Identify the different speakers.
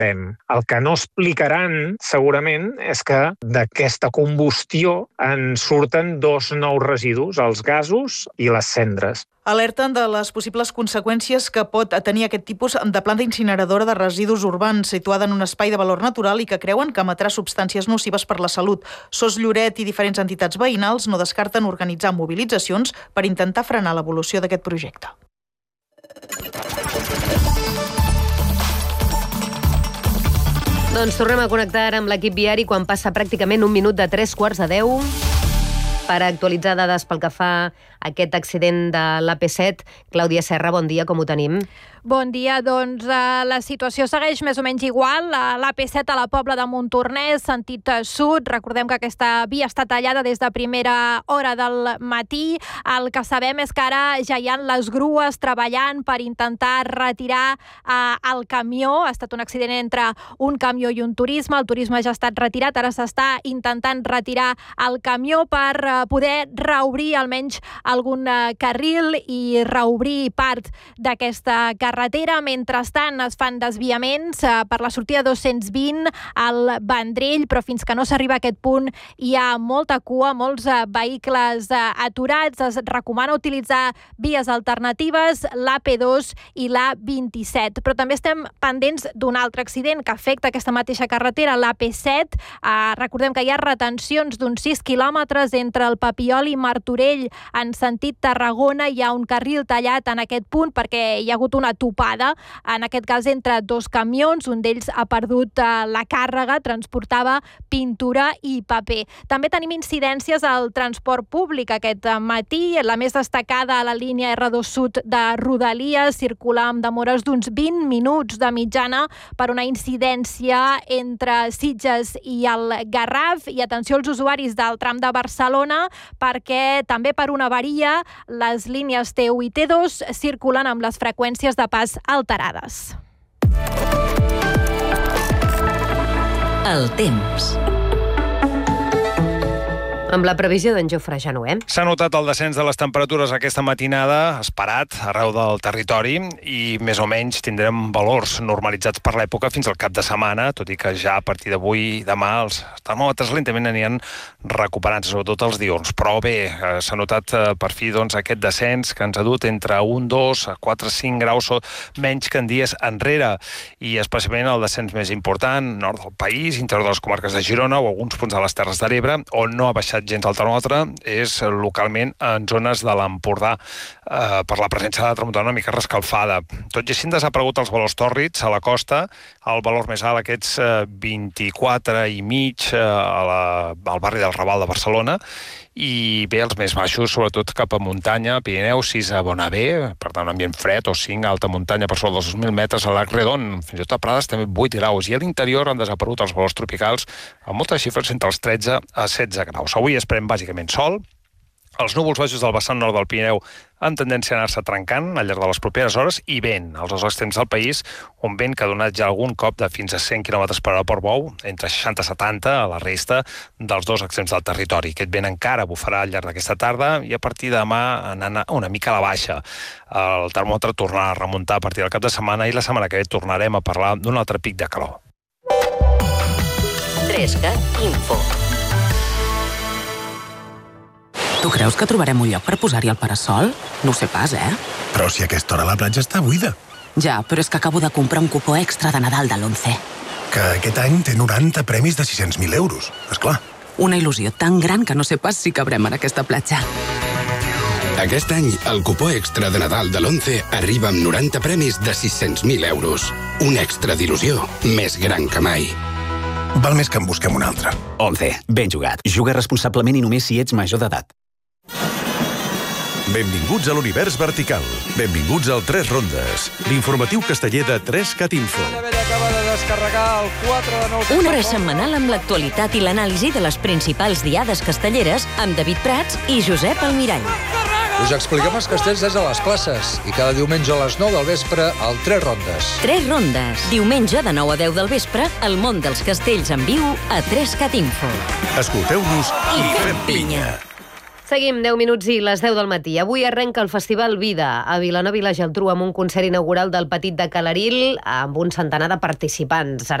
Speaker 1: El que no explicaran, segurament, és que d'aquesta combustió en surten dos nous residus, els gasos i les cendres.
Speaker 2: Alerten de les possibles conseqüències que pot tenir aquest tipus de planta incineradora de residus urbans situada en un espai de valor natural i que creuen que emetrà substàncies nocives per la salut. SOS Lloret i diferents entitats veïnals no descarten organitzar mobilitzacions per intentar frenar l'evolució d'aquest projecte.
Speaker 3: Doncs tornem a connectar amb l'equip viari quan passa pràcticament un minut de 9:45 per actualitzar dades pel que fa a aquest accident de l'AP7. Clàudia Serra, bon dia, com ho tenim?
Speaker 4: Bon dia, doncs la situació segueix més o menys igual. L'AP7 a la Pobla de Montornès, sentit sud. Recordem que aquesta via està tallada des de primera hora del matí. El que sabem és que ara ja hi ha les grues treballant per intentar retirar el camió. Ha estat un accident entre un camió i un turisme. El turisme ja ha estat retirat. Ara s'està intentant retirar el camió per poder reobrir almenys algun carril i reobrir part d'aquesta carretera. Mentrestant es fan desviaments per la sortida 220 al Vendrell, però fins que no s'arriba a aquest punt hi ha molta cua, molts vehicles aturats. Es recomana utilitzar vies alternatives, l'AP2 i l'A27. Però també estem pendents d'un altre accident que afecta aquesta mateixa carretera, l'AP7. Recordem que hi ha retencions d'uns 6 quilòmetres entre el Papiol i Martorell en sentit Tarragona. Hi ha un carril tallat en aquest punt perquè hi ha hagut una topada, en aquest cas entre dos camions. Un d'ells ha perdut la càrrega, transportava pintura i paper. També tenim incidències al transport públic aquest matí. La més destacada a la línia R2 Sud de Rodalies, circula amb demores d'uns 20 minuts de mitjana per una incidència entre Sitges i el Garraf. I atenció als usuaris del tram de Barcelona, perquè també per una avaria les línies T1 i T2 circulen amb les freqüències de pas alterades.
Speaker 3: El temps. Amb la previsió d'en Jofre Januem.
Speaker 5: S'ha notat el descens de les temperatures aquesta matinada, esperat, arreu del territori, i més o menys tindrem valors normalitzats per l'època fins al cap de setmana, tot i que ja a partir d'avui i demà els termòmetres lentament aniran recuperant, sobretot els diurns. Però bé, s'ha notat per fi aquest descens que ens ha dut entre 1, 2, 4, 5 graus menys que en dies enrere, i especialment el descens més important, nord del país, interior de les comarques de Girona o alguns punts de les Terres de l'Ebre, on no ha baixat gens el termòmetre és localment en zones de l'Empordà, per la presència de la tramuntana una mica rescalfada. Tot i així han desaparegut els valors tòrrids a la costa, el valor més alt, aquests 24,5 al barri del Raval de Barcelona, i bé, els més baixos, sobretot cap a muntanya, Pirineu, 6 a Bonavé, per tant, un ambient fred, o 5 a alta muntanya per sobre dels 2.000 metres a l'Arc Redon, fins i tot a Prades també 8 graus, i a l'interior han desaparegut els valors tropicals amb moltes xifres entre els 13 a 16 graus. Avui esperem bàsicament sol. Els núvols baixos del vessant nord del Pirineu han tendència a anar-se trencant al llarg de les properes hores, i vent als dos extrems del país, un vent que ha donat ja algun cop de fins a 100 km per hora per bou, entre 60 i 70 a la resta dels dos extrems del territori. Aquest vent encara bufarà al llarg d'aquesta tarda, i a partir de demà anant una mica a la baixa. El termòmetre tornarà a remuntar a partir del cap de setmana, i la setmana que ve tornarem a parlar d'un altre pic de calor.
Speaker 3: 3CAT Info.
Speaker 6: Tu creus que trobarem un lloc per posar-hi el parasol? No ho sé pas,
Speaker 7: Però si a aquesta hora la platja està buida.
Speaker 6: Ja, però és que acabo de comprar un cupó extra de Nadal de l'11.
Speaker 7: Que aquest any té 90 premis de 600.000 euros, esclar.
Speaker 6: Una il·lusió tan gran que no sé pas si cabrem en aquesta platja.
Speaker 8: Aquest any, el cupó extra de Nadal de l'11 arriba amb 90 premis de 600.000 euros. Un extra d'il·lusió més gran que mai.
Speaker 7: Val més que en busquem un altre.
Speaker 9: 11. Ben jugat. Juga responsablement i només si ets major d'edat.
Speaker 10: Benvinguts a l'univers vertical. Benvinguts al 3 Rondes, l'informatiu casteller de 3CAT Info.
Speaker 11: Acaba de descarregar el 4 de 9...
Speaker 12: Una hora setmanal amb l'actualitat i l'anàlisi de les principals diades castelleres amb David Prats i Josep Almirall.
Speaker 11: Us expliquem els castells des de les classes i cada diumenge a les 9 del vespre al 3 Rondes.
Speaker 12: 3 Rondes. Diumenge de 9 a 10 del vespre, el món dels castells en viu a 3CAT Info.
Speaker 10: Escolteu-nos i fem pinya.
Speaker 3: Seguim, 10 minuts i les 10 del matí. Avui arrenca el Festival Vida a Vilanova i la Geltrú amb un concert inaugural del Petit de Calaril amb un centenar de participants.